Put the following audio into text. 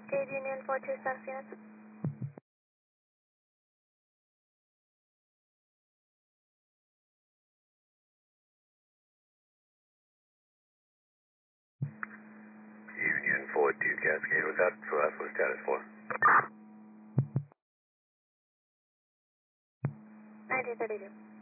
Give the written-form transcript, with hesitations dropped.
Cascade Union 42 Southfield. Union 42 Cascade, was that for us? What status for? 1932.